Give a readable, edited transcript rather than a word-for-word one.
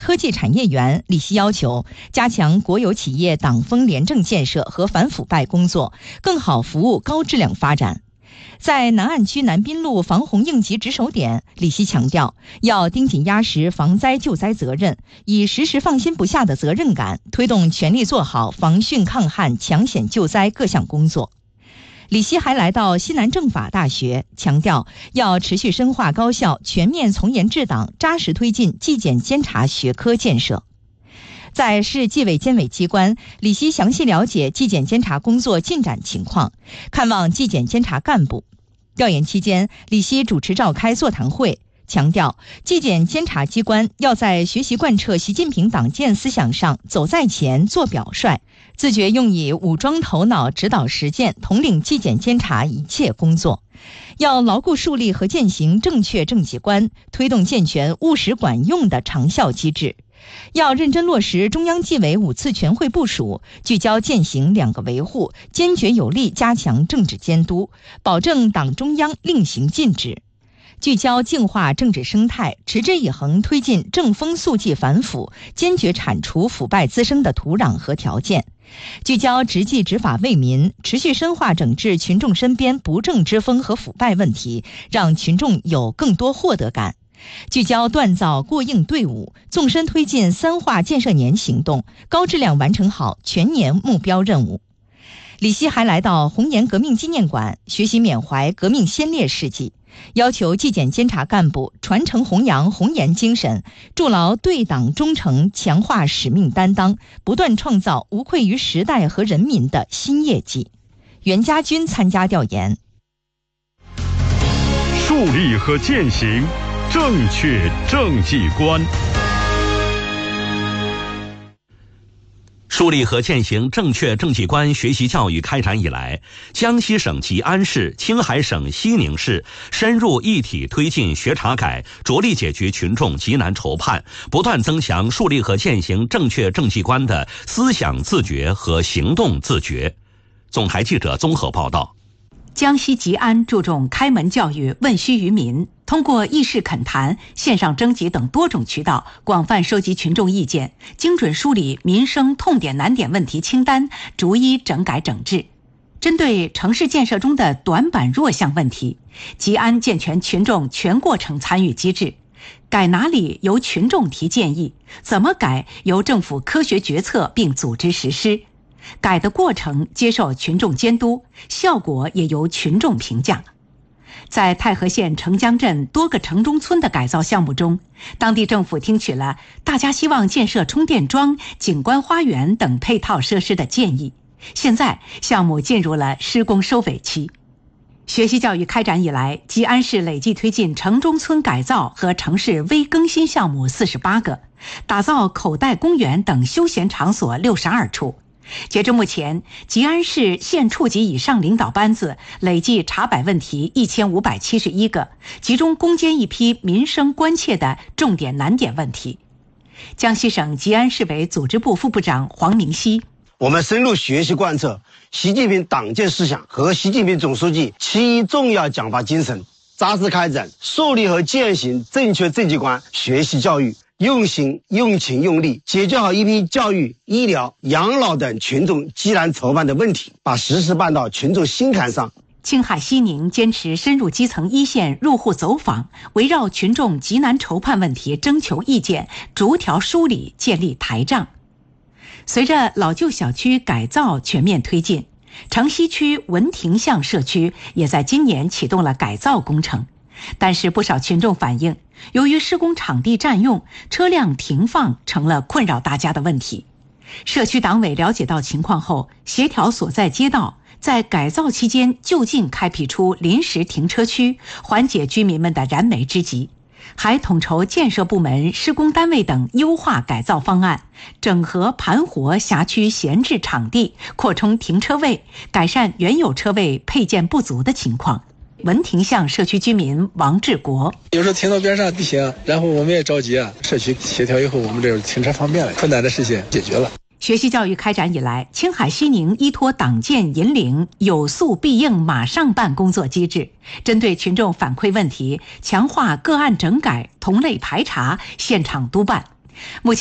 科技产业园，李希要求加强国有企业党风廉政建设和反腐败工作，更好服务高质量发展。在南岸区南滨路防洪应急值守点，李希强调，要盯紧压实防灾救灾责任，以时时放心不下的责任感，推动全力做好防汛抗旱、抢险救灾各项工作。李希还来到西南政法大学，强调要持续深化高校全面从严治党，扎实推进纪检监察学科建设。在市纪委监委机关，李希详细了解纪检监察工作进展情况，看望纪检监察干部。调研期间，李希主持召开座谈会，强调纪检监察机关要在学习贯彻习近平党建思想上走在前、做表率，自觉用以武装头脑指导实践，统领纪检监察一切工作。要牢固树立和践行正确政绩观，推动健全务实管用的长效机制。要认真落实中央纪委5次全会部署，聚焦践行2个维护，坚决有力加强政治监督，保证党中央令行禁止。聚焦净化政治生态，持之以恒推进正风肃纪反腐，坚决铲除腐败滋生的土壤和条件。聚焦执纪执法为民，持续深化整治群众身边不正之风和腐败问题，让群众有更多获得感。聚焦锻造过硬队伍，纵深推进3化建设年行动，高质量完成好全年目标任务。李希还来到红岩革命纪念馆，学习缅怀革命先烈事迹，要求纪检监察干部传承弘扬红岩精神，筑牢对党忠诚，强化使命担当，不断创造无愧于时代和人民的新业绩。袁家军参加调研。 树立和践行正确政绩观。 树立和践行正确政绩观学习教育开展以来，江西省吉安市、青海省西宁市深入一体推进学查改，着力解决群众急难愁盼，不断增强树立和践行正确政绩观的思想自觉和行动自觉。总台记者综合报道。 江西吉安注重开门教育，问需于民，通过议事恳谈、线上征集等多种渠道，广泛收集群众意见，精准梳理民生痛点难点问题清单，逐一整改整治。针对城市建设中的短板弱项问题，吉安健全群众全过程参与机制，改哪里由群众提建议，怎么改由政府科学决策并组织实施。改的过程接受群众监督，效果也由群众评价。在太和县城江镇多个城中村的改造项目中，当地政府听取了大家希望建设充电桩、景观花园等配套设施的建议。现在项目进入了施工收尾期。学习教育开展以来，吉安市累计推进城中村改造和城市微更新项目48个，打造口袋公园等休闲场所62处。截至目前，吉安市县处级以上领导班子累计查摆问题1571个，集中攻坚一批民生关切的重点难点问题。江西省吉安市委组织部副部长黄明熙： 我们深入学习贯彻习近平党建思想和习近平总书记7重要讲话精神，扎实开展树立和践行正确政绩观学习教育，用心、用情、用力解决好一批教育、医疗、养老等群众急难愁盼的问题，把实事办到群众心坎上。 青海西宁坚持深入基层一线入户走访，围绕群众急难愁盼问题征求意见，逐条梳理，建立台账。随着老旧小区改造全面推进，城西区文亭巷社区也在今年启动了改造工程。但是不少群众反映，由于施工场地占用，车辆停放成了困扰大家的问题。社区党委了解到情况后，协调所在街道在改造期间就近开辟出临时停车区，缓解居民们的燃眉之急，还统筹建设部门、施工单位等优化改造方案，整合盘活辖区闲置场地，扩充停车位，改善原有车位配件不足的情况。文亭巷社区居民王志国： 有时候停到边上地形，然后我们也着急啊。社区协调以后，我们这停车方便了，困难的事情解决了。 学习教育开展以来，青海西宁依托党建引领有诉必应马上办工作机制，针对群众反馈问题，强化个案整改、同类排查、现场督办， 目前